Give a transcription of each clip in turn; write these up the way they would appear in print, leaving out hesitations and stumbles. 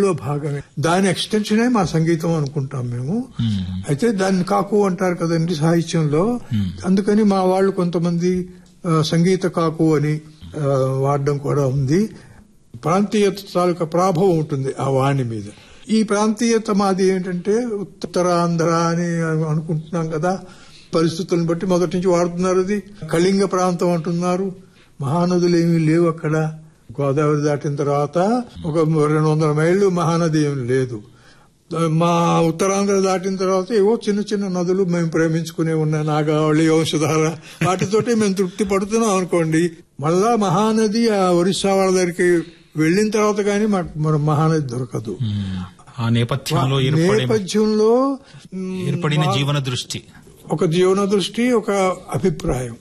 అందులో భాగమే. దాని ఎక్స్టెన్షనే మా సంగీతం అనుకుంటాం మేము. అయితే దాన్ని కాకు అంటారు కదండి సాహిత్యంలో. అందుకని మా వాళ్ళు కొంతమంది సంగీత కాకు అని వాడడం కూడా ఉంది. ప్రాంతీయత తాలూకా ప్రభావం ఉంటుంది ఆ వాణి మీద. ఈ ప్రాంతీయత మాది ఏంటంటే ఉత్తరాంధ్ర అని అనుకుంటున్నాం కదా, పరిస్థితులను బట్టి మొదటి నుంచి వాడుతున్నారు. అది కళింగ ప్రాంతం అంటున్నారు. మహానదులు ఏమీ లేవు అక్కడ. గోదావరి దాటిన తర్వాత ఒక 200 మైళ్ళు మహానది ఏమి లేదు. మా ఉత్తరాంధ్ర దాటిన తర్వాత ఏవో చిన్న చిన్న నదులు మేము ప్రేమించుకునే ఉన్నాయి, నాగావళి, వంశధార, వాటితోటి మేము తృప్తి పడుతున్నాం అనుకోండి. మళ్ళా మహానది ఆ ఒరిస్సా వాళ్ళ దగ్గరికి వెళ్లిన తర్వాత కానీ మన మహానది దొరకదు. ఆ నేపథ్యంలో ఏర్పడిన జీవన దృష్టి, ఒక జీవన దృష్టి, ఒక అభిప్రాయం,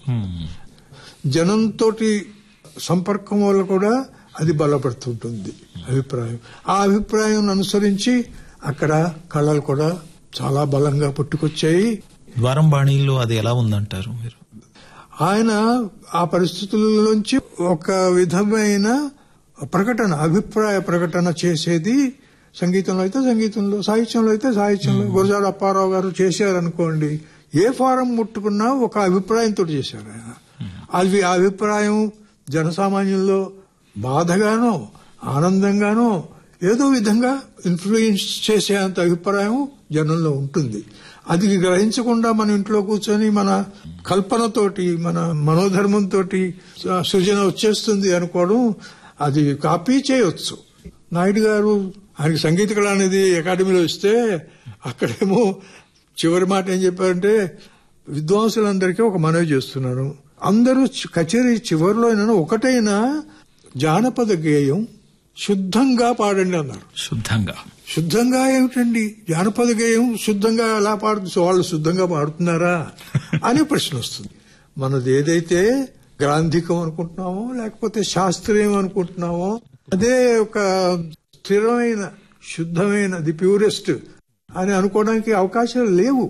జనంతో సంపర్కం వల్ల కూడా అది బలపడుతుంటుంది అభిప్రాయం. ఆ అభిప్రాయం అనుసరించి అక్కడ కళలు కూడా చాలా బలంగా పుట్టుకొచ్చాయి. ద్వారం బాణీల్లో అది ఎలా ఉందంటారు మీరు? ఆయన ఆ పరిస్థితుల్లోంచి ఒక విధమైన ప్రకటన, అభిప్రాయ ప్రకటన చేసేది సంగీతంలో అయితే సంగీతంలో, సాహిత్యంలో అయితే సాహిత్యంలో. గురజాడ అప్పారావు గారు చేశారనుకోండి, ఏ ఫారం ముట్టుకున్నా ఒక అభిప్రాయంతో చేశారు ఆయన. అది ఆ అభిప్రాయం జనసామాన్యంలో బాధగానో ఆనందంగానో ఏదో విధంగా ఇన్ఫ్లుయెన్స్ చేసేంత అభిప్రాయం జనంలో ఉంటుంది. అది గ్రహించకుండా మన ఇంట్లో కూర్చొని మన కల్పనతోటి, మన మనోధర్మంతో సృజన వచ్చేస్తుంది అనుకోవడం, అది కాపీ చేయొచ్చు. నాయుడు గారు ఆయనకి సంగీత కళ అనేది అకాడమీలో ఇస్తే అక్కడేమో చివరి మాట ఏం చెప్పారంటే, విద్వాంసులందరికీ ఒక మనవి చేస్తున్నాను, అందరూ కచేరీ చివరిలో ఒకటైనా జానపద గేయం శుద్ధంగా పాడండి అన్నారు. శుద్ధంగా ఏమిటండి జానపద గేయం శుద్ధంగా ఎలా పాడుతుంది? వాళ్ళు శుద్ధంగా పాడుతున్నారా అనే ప్రశ్న వస్తుంది. మనది ఏదైతే గ్రాంధికం అనుకుంటున్నామో లేకపోతే శాస్త్రీయం అనుకుంటున్నామో అదే ఒక స్థిరమైన, శుద్ధమైన, ది ప్యూరెస్ట్ అని అనుకోవడానికి అవకాశాలు లేవు.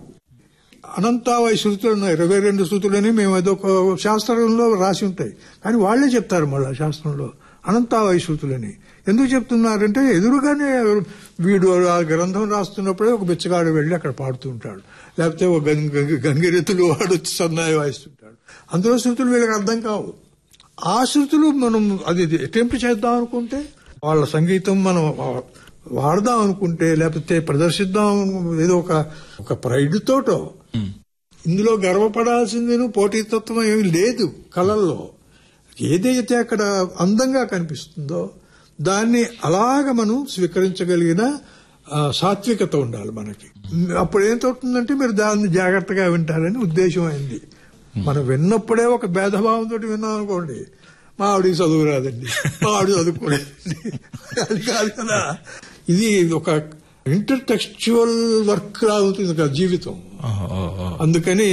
అనంతావై శృతులు ఉన్నాయి, 22 శృతులని మేము ఏదొక శాస్త్రంలో రాసి ఉంటాయి, కానీ వాళ్లే చెప్తారు మళ్ళా శాస్త్రంలో అనంతావై శృతులని. ఎందుకు చెప్తున్నారంటే ఎదురుగానే వీడు ఆ గ్రంథం రాస్తున్నప్పుడే ఒక బిచ్చగాడు వెళ్లి అక్కడ పాడుతూ ఉంటాడు, లేకపోతే ఒక గంగిరెతులు వాడు వచ్చి సన్నాయి వాయిస్తుంటాడు. అందులో శృతులు వీళ్ళకి అర్థం కావు. ఆ శృతులు మనం అది అటెంప్ట్ చేద్దాం అనుకుంటే, వాళ్ళ సంగీతం మనం వాడదాం అనుకుంటే, లేకపోతే ప్రదర్శిద్దాం, ఏదో ఒక ప్రైడ్ తోటో. ఇందులో గర్వపడాల్సిందేను పోటీతత్వం ఏమి లేదు. కళల్లో ఏదైతే అక్కడ అందంగా కనిపిస్తుందో దాన్ని అలాగ మనం స్వీకరించగలిగిన సాత్వికత ఉండాలి మనకి. అప్పుడు ఏమవుతుందంటే మీరు దాన్ని జాగ్రత్తగా వింటారని ఉద్దేశం అయింది. మనం విన్నప్పుడే ఒక భేదభావంతో విన్నాం అనుకోండి, మా ఆవిడికి చదువు రాదండి, మా ఆవిడ చదువుకోలేదండి, అది కాదు కదా. ఇది ఒక ఇంటర్ టెక్స్చువల్ వర్క్ లా ఉంటుంది కదా జీవితం. అందుకని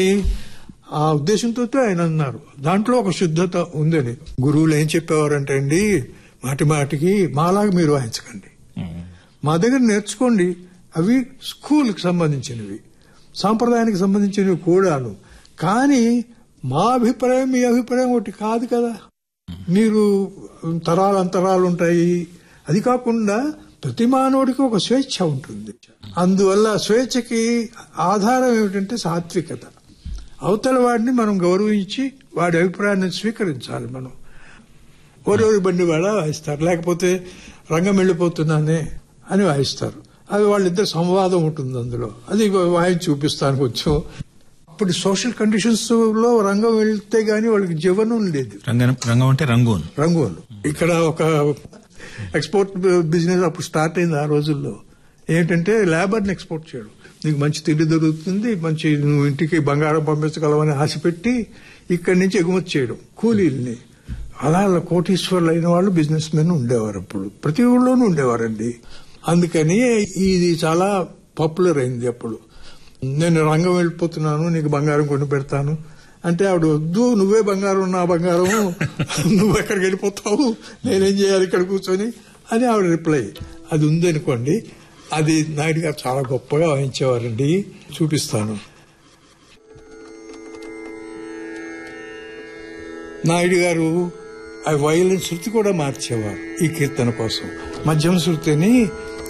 ఆ ఉద్దేశంతో ఆయన అన్నారు, దాంట్లో ఒక శుద్ధత ఉందని. గురువులు ఏం చెప్పేవారంటే అండి, మాటి మాటికి మాలాగా మీరు వాయించకండి, మా దగ్గర నేర్చుకోండి. అవి స్కూల్కి సంబంధించినవి, సాంప్రదాయానికి సంబంధించినవి కూడాను. కానీ మా అభిప్రాయం మీ అభిప్రాయం ఒకటి కాదు కదా. మీరు అంతరాలు ఉంటాయి. అది కాకుండా ప్రతి మానవుడికి ఒక స్వేచ్ఛ ఉంటుంది. అందువల్ల స్వేచ్ఛకి ఆధారం ఏమిటంటే సాత్వికత. అవతల వాడిని మనం గౌరవించి వాడి అభిప్రాయాన్ని స్వీకరించాలి. మనం ఓరి బండి వాడ వాయిస్తారు, లేకపోతే రంగం వెళ్ళిపోతున్నానే అని వాయిస్తారు. అది వాళ్ళిద్దరు సంవాదం ఉంటుంది అందులో. అది వాయించి చూపిస్తాను కొంచెం. ఇప్పుడు సోషల్ కండిషన్స్ లో రంగం వెళ్తే గానీ వాళ్ళకి జీవనం లేదు. రంగం అంటే రంగోన్. ఇక్కడ ఒక ఎక్స్పోర్ట్ బిజినెస్ అప్పుడు స్టార్ట్ అయింది ఆ రోజుల్లో. ఏంటంటే లేబర్ని ఎక్స్పోర్ట్ చేయడం, నీకు మంచి తిండి దొరుకుతుంది, మంచి నువ్వు ఇంటికి బంగారం పంపించగలవని ఆశ పెట్టి ఇక్కడి నుంచి ఎగుమతి చేయడం కూలీల్ని. అలా కోటీశ్వర్లు అయిన వాళ్ళు బిజినెస్ మెన్ ఉండేవారు, అప్పుడు ప్రతి ఊళ్ళోనూ ఉండేవారండి. అందుకని ఇది చాలా పాపులర్ అయింది అప్పుడు. నేను రంగం వెళ్ళిపోతున్నాను, నీకు బంగారం కొని పెడతాను అంటే ఆవిడ, వద్దు, నువ్వే బంగారం, నా బంగారం, నువ్వు ఎక్కడికి వెళ్ళిపోతావు, నేనేం చేయాలి ఇక్కడ కూర్చొని అని ఆవిడ రిప్లై. అది ఉందనుకోండి, అది నాయుడు గారు చాలా గొప్పగా వాయించేవారండి. చూపిస్తాను. నాయుడు గారు ఆ వయలిన్ శృతి కూడా మార్చేవారు ఈ కీర్తన కోసం. మధ్యమ శృతిని